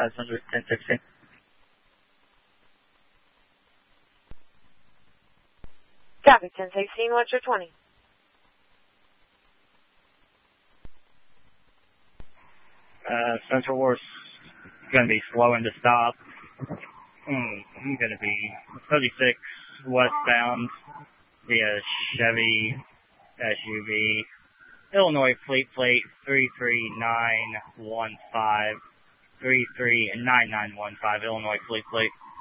500, 1016. Copy, 1016, what's your 20? Central Wars going to be slowing to stop. I'm going to be 36 westbound via Chevy SUV. Illinois Fleet Plate 33915. 339915, Illinois Fleet Plate.